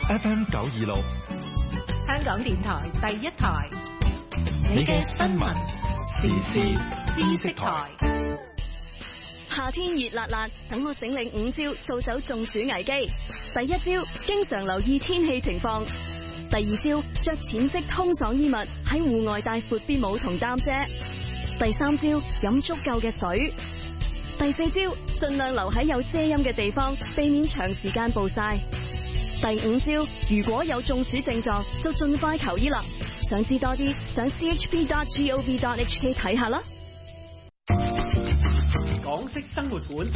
FM 926， 香港電台第一台， 你嘅新聞時事知識台。 夏天熱辣辣，等我醒領5招掃走中暑危機。第一招，經常留意天氣情況。第二招，着淺色通爽衣物，喺戶外帶闊啲帽同擔遮。第三招，飲足夠嘅水。第四招，盡量留喺有遮陰嘅地方，避免長時間暴曬。第五招，如果有中暑症狀，就盡快求醫啦。想知多啲，上 chp.gov.hk 睇下啦。 港式生活館，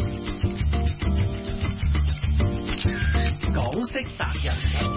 港式達人。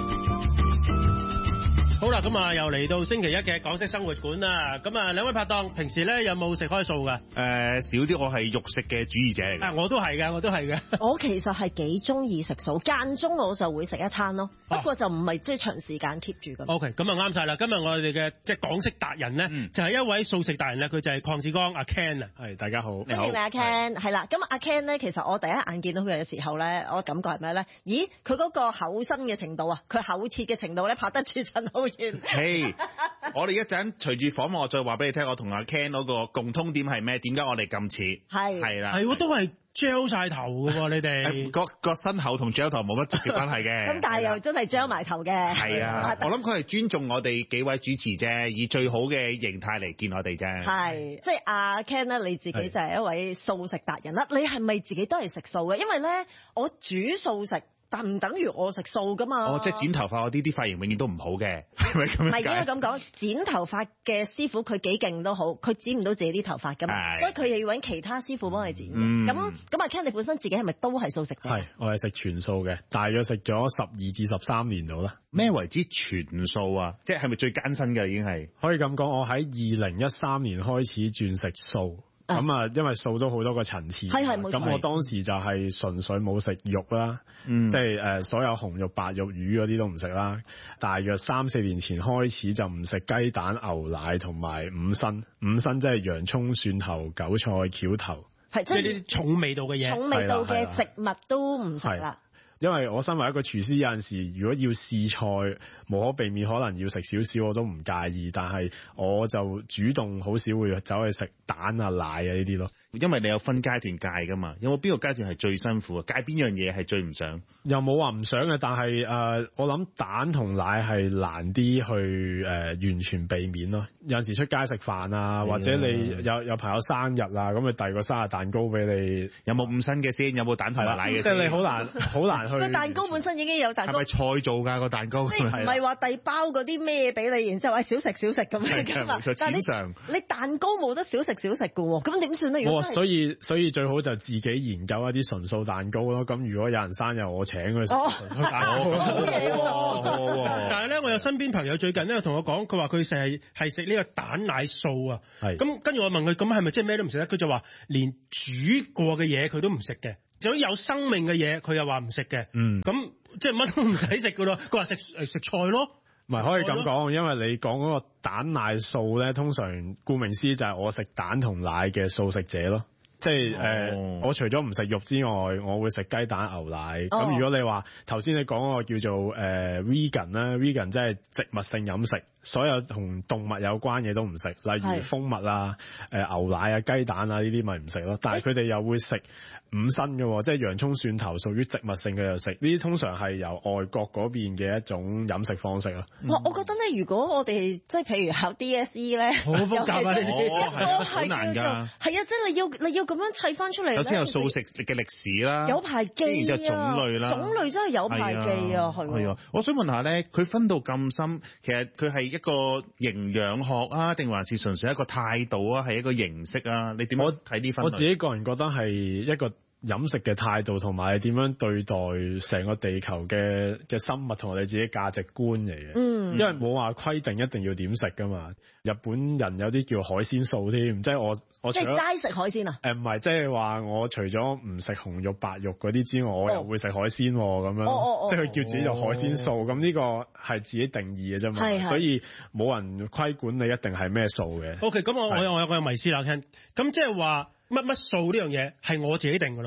好啦，咁啊又嚟到星期一嘅港式生活館啦。咁啊兩位拍檔，平時咧有冇食開素噶？ 少啲，我係肉食嘅主義者嚟嘅。 我都係嘅，我都係嘅。 我其實係幾中意食素，間中我就會食一餐咯。不過就唔係即係長時間 keep 住咁。 OK， 咁啊啱晒啦。今日我哋嘅即係港式達人咧，就係一位素食達人咧，佢就係鄺志剛阿 Ken 啊。 係，大家好， 歡迎你阿 Ken。係啦，咁阿 Ken 咧，其實我第一眼見到佢嘅時候咧，我感覺係咩咧？咦，佢嗰個厚身嘅程度啊，佢厚切嘅程度咧，拍得住陳浩源。 Hey, 我哋一陣隨住訪問，我再話俾你聽，我同阿 Ken 嗰個共通點係咩？點解我哋咁似？係啦， 係都係 gel 晒頭嘅喎，你哋個身厚同 gel 頭冇乜直接關係嘅。 咁但係又真係 gel 埋頭嘅。 係啊，我諗佢係尊重我哋幾位主持啫，以最好嘅形態嚟見我哋啫。 係，即係阿 Ken 咧，你自己就係一位素食達人啦。你係咪自己都係食素嘅？因為咧，我煮素食。但唔等於我食素噶嘛？ 即係剪頭髮嗰啲髮型永遠都唔好嘅，係咪咁樣？唔係應該咁講，剪頭髮嘅師傅佢幾勁都好，佢剪唔到自己啲頭髮噶嘛，所以佢又要揾其他師傅幫佢剪嘅。咁阿 Ken 你本身自己係咪都係素食者？ 係，我係食全素嘅，大約食咗12至13年度啦。 咩為之全素啊？即係咪最艱辛嘅已經係？ 可以咁講，我喺2013年開始轉食素。咁因為素都好多個層次，咁我當時就係純粹冇食肉啦，即係所有紅肉、白肉、魚嗰啲都唔食啦。大約3-4年前開始就唔食雞蛋、牛奶同埋五辛，即係洋葱、蒜頭、韭菜、蕎頭， 即係呢啲重味道嘅嘢， 重味道嘅植物都唔食啦。 因為我身為一個廚師，有陣時如果要試菜，無可避免可能要食少少，我都唔介意。但係我就主動好少會走去食蛋啊、奶啊呢啲咯。 因為你有分階段戒噶嘛，有冇邊個階段係最辛苦啊？戒邊樣嘢係最唔想？ 又冇話唔想嘅，但係我諗蛋同奶係難啲去完全避免咯。有陣時出街食飯啊，或者你有朋友生日啊，咁佢遞個生日蛋糕俾你， 有冇五辛嘅先？有冇蛋同埋奶嘅先？ 即係你好難去。 個蛋糕本身已經有蛋糕， 係咪菜做㗎個蛋糕？ 唔係話遞包嗰啲咩俾你，然之後話少食咁樣㗎嘛。但係你蛋糕冇得少食嘅喎，咁點算咧？如果所以最好就自己研究一啲純素蛋糕咯。咁如果有人生日，我請佢食純素蛋糕。 但係咧，我有身邊朋友最近咧同我講，佢話佢成日係食呢個蛋奶素啊。咁跟住我問佢，咁係咪即係咩都唔食得？佢就話連煮過嘅嘢佢都唔食嘅，總之有生命嘅嘢佢又話唔食嘅。咁即係乜都唔使食㗎咯。佢話食菜咯。 唔係可以咁講，因為你講嗰個蛋奶素咧，通常顧名思義就係我食蛋同奶嘅素食者咯。即係我除咗唔食肉之外，我會食雞蛋、牛奶。咁如果你話頭先你講嗰個叫做vegan 啦，vegan 即係植物性飲食，所有同動物有關嘢都唔食，例如蜂蜜啊、牛奶啊、雞蛋啊呢啲咪唔食咯。但係佢哋又會食五辛嘅，即係洋葱、蒜頭屬於植物性嘅又食。呢啲通常係由外國嗰邊嘅一種飲食方式咯。 我覺得咧，如果我哋即係譬如考 DSE 咧， 好複雜啊！呢啲好難㗎。 係啊，即係你要咁樣砌翻出嚟。 首先有素食嘅歷史啦， 有排記啊， 然之後種類啦， 種類真係有排記啊，係啊。 我想問下咧，佢分到咁深，其實佢係一個營養學啊，定還是純粹一個態度啊，係一個形式啊？你點樣睇呢分類？ 我自己個人覺得係一個飲食嘅態度同埋點樣對待成個地球嘅生物同我哋自己價值觀嚟嘅。因為冇話規定一定要點食噶嘛。日本人有啲叫海鮮素添，即係我即係齋食海鮮啊？唔係，即係話我除咗唔食紅肉白肉嗰啲之外，我又會食海鮮咁樣。即係佢叫自己做海鮮素，咁呢個係自己定義嘅啫嘛。所以冇人規管你一定係咩素嘅。 OK， 咁我有個迷思啦，聽。咁即係話乜素呢樣嘢係我自己定㗎咯喎。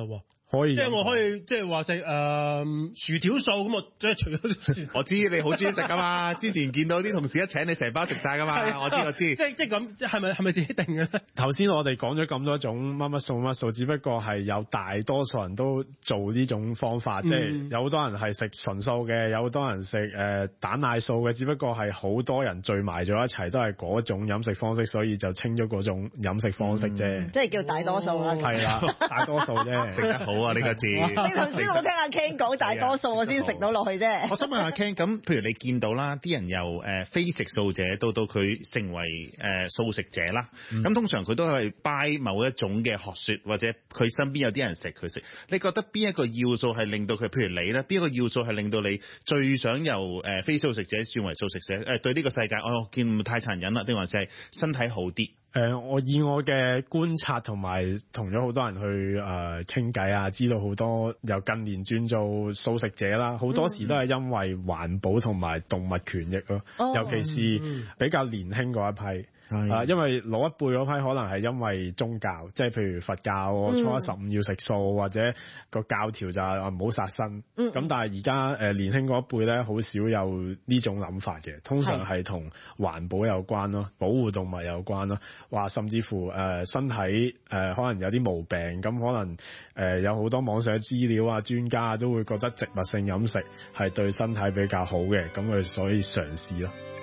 可以， 即係我可以即係話食薯條素咁，我即係除咗我知你好中意食噶嘛，之前見到啲同事一請你成包食晒噶嘛，我知。即係咁，即係咪自己定嘅咧？ 頭先我哋講咗咁多種乜乜素乜素，只不過係有大多數人都做呢種方法，即係有好多人係食純素嘅，有好多人食蛋奶素嘅，只不過係好多人聚埋咗一齊，都係嗰種飲食方式，所以就稱咗嗰種飲食方式啫。 即係叫大多數啦。 係啦，大多數啫， 食得好啊呢個字。 你頭先我聽阿 Ken 講大多數，我先食到落去啫。 我想問阿 Ken，咁譬如你見到啦，啲人由非食素者到佢成為素食者啦，咁通常佢都係 buy 某一種嘅學説，或者佢身邊有啲人食佢食。你覺得邊一個要素係令到佢，譬如你咧，邊一個要素係令到你最想由非素食者轉為素食者？對呢個世界，我見太殘忍啦，定還是係身體好啲？ 我以我嘅觀察同埋同咗好多人去傾偈啊，知道好多由近年轉做素食者啦，好多時都係因為環保同埋動物權益咯，尤其是比較年輕嗰一批。因為老一輩嗰批可能係因為宗教，即係譬如佛教，初一15要食素，或者個教條就係唔好殺生。咁但係而家年輕嗰一輩咧，好少有呢種諗法嘅，通常係同環保有關咯，保護動物有關咯，話甚至乎身體可能有啲毛病，咁可能有好多網上資料啊，專家都會覺得植物性飲食係對身體比較好嘅，咁佢所以嘗試咯。